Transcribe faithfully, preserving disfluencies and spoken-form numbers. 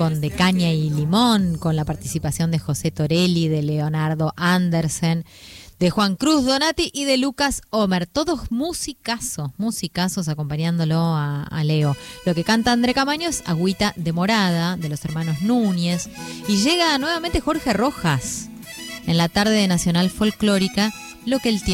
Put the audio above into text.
de Caña y Limón, con la participación de José Torelli, de Leonardo Andersen, de Juan Cruz Donati y de Lucas Homer. Todos musicazos, musicazos acompañándolo a, a Leo. Lo que canta André Camaño es Agüita de Morada, de los hermanos Núñez. Y llega nuevamente Jorge Rojas en la tarde de Nacional Folclórica, Lo que el tiempo